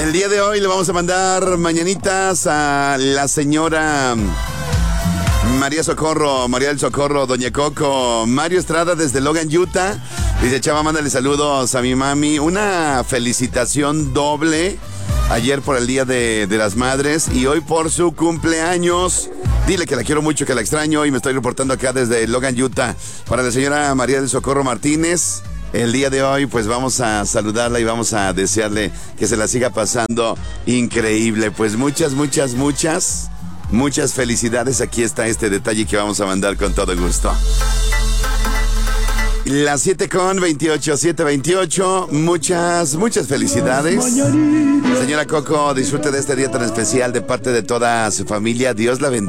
El día de hoy le vamos a mandar mañanitas a la señora María del Socorro, Doña Coco. Mario Estrada desde Logan, Utah. Dice, Chava, mándale saludos a mi mami. Una felicitación doble. Ayer por el Día de las Madres y hoy por su cumpleaños. Dile que la quiero mucho, que la extraño y me estoy reportando acá desde Logan, Utah. Para la señora María del Socorro Martínez, el día de hoy pues vamos a saludarla y vamos a desearle que se la siga pasando increíble. Pues muchas felicidades. Aquí está este detalle que vamos a mandar con todo gusto. Las 7:28, 7:28. Muchas felicidades. Señora Coco, disfrute de este día tan especial de parte de toda su familia. Dios la bendiga.